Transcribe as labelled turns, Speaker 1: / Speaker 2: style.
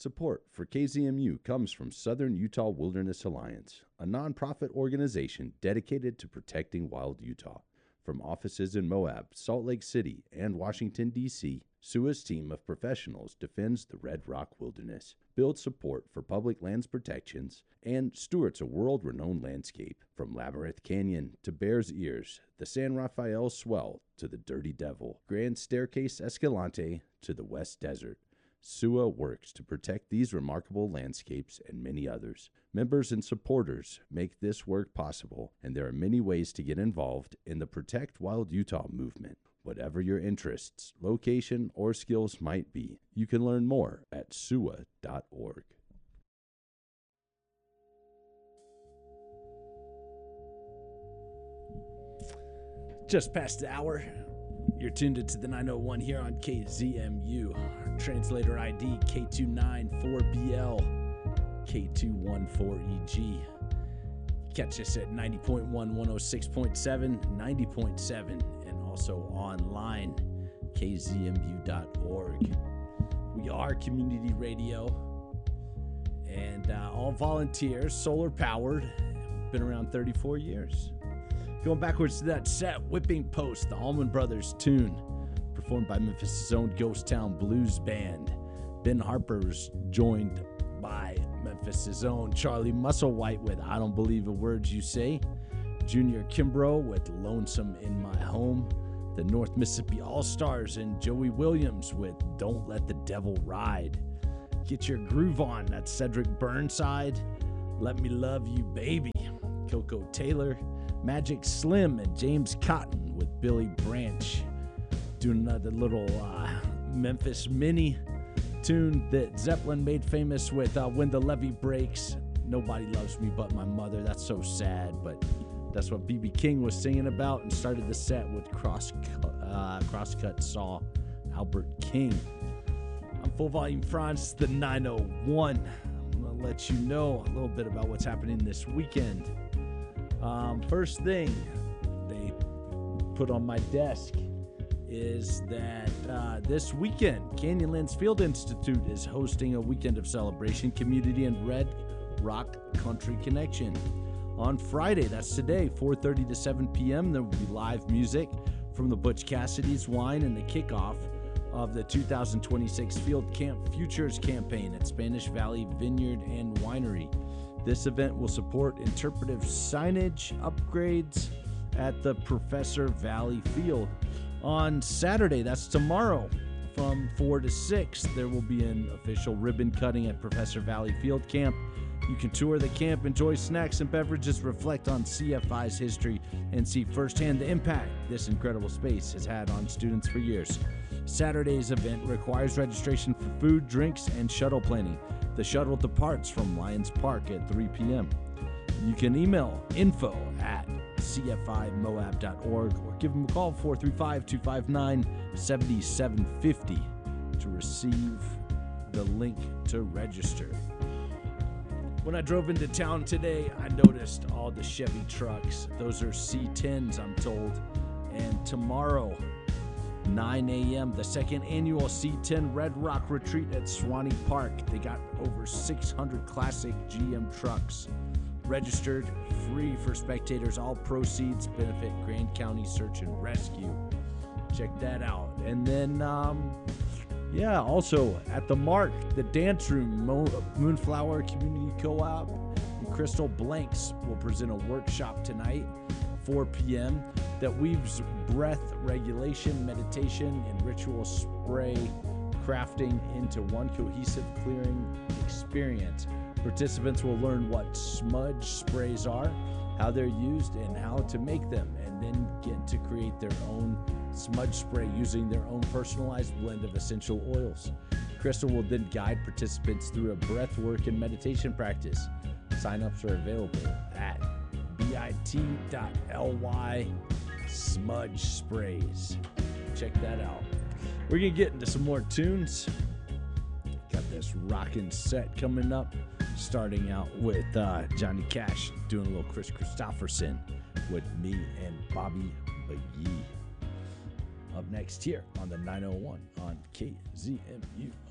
Speaker 1: Support for KZMU comes from Southern Utah Wilderness Alliance, a nonprofit organization dedicated to protecting wild Utah. From offices in Moab, Salt Lake City, and Washington, D.C., SUA's team of professionals defends the Red Rock Wilderness, builds support for public lands protections, and stewards a world-renowned landscape. From Labyrinth Canyon to Bears Ears, the San Rafael Swell to the Dirty Devil, Grand Staircase Escalante to the West Desert, SUA works to protect these remarkable landscapes and many others. Members and supporters make this work possible, and there are many ways to get involved in the Protect Wild Utah movement. Whatever your interests, location, or skills might be, you can learn more at SUA.org.
Speaker 2: Just past the hour. You're tuned into the 901 here on KZMU. Translator ID K294BL, K214EG. Catch us at 90.1, 106.7, 90.7, and also online, kzmu.org. We are community radio and all volunteers, solar powered. Been around 34 years. Going backwards to that set, Whipping Post, the Allman Brothers tune, performed by Memphis' own Ghost Town Blues Band. Ben Harper's joined by Memphis' own Charlie Musselwhite with I Don't Believe a Word You Say. Junior Kimbrough with Lonesome in My Home. The North Mississippi All-Stars and Joey Williams with Don't Let the Devil Ride. Get Your Groove On, that's Cedric Burnside. Let Me Love You Baby, Coco Taylor. Magic Slim and James Cotton with Billy Branch. Doing another little Memphis mini tune that Zeppelin made famous with When the Levee Breaks. Nobody Loves Me But My Mother. That's so sad, but that's what B.B. King was singing about, and started the set with Crosscut Saw Albert King. I'm Full Volume Franz, the 901. I'm going to let you know a little bit about what's happening this weekend. First thing they put on my desk is that this weekend, Canyonlands Field Institute is hosting a weekend of celebration, community, and Red Rock Country Connection. On Friday, that's today, 4:30 to 7 p.m., there will be live music from the Butch Cassidy's Wine and the kickoff of the 2026 Field Camp Futures campaign at Spanish Valley Vineyard and Winery. This event will support interpretive signage upgrades at the Professor Valley Field. On Saturday, that's tomorrow, from 4 to 6, there will be an official ribbon cutting at Professor Valley Field Camp. You can tour the camp, enjoy snacks and beverages, reflect on CFI's history, and see firsthand the impact this incredible space has had on students for years. Saturday's event requires registration for food, drinks, and shuttle planning. The shuttle departs from Lions Park at 3 p.m. You can email info@cfimoab.org or give them a call, 435-259-7750, to receive the link to register. When I drove into town today, I noticed all the Chevy trucks. Those are C10s, I'm told. And tomorrow, 9 a.m., the second annual C10 Red Rock Retreat at Swanee Park. They got over 600 classic GM trucks registered, free for spectators. All proceeds benefit Grand County Search and Rescue. Check that out. And then, also at the Mark, the Dance Room, Moonflower Community Co-op, and Crystal Blanks will present a workshop tonight, 4 p.m., that weaves breath regulation, meditation, and ritual spray crafting into one cohesive clearing experience. Participants will learn what smudge sprays are, how they're used, and how to make them, and then get to create their own smudge spray using their own personalized blend of essential oils. Crystal will then guide participants through a breathwork and meditation practice. Sign-ups are available at bit.ly smudge sprays. Check that out. We're going to get into some more tunes. Got this rockin' set coming up, starting out with Johnny Cash doing a little Chris Christopherson with me and Bobby McGee. Up next here on the 901 on KZMU.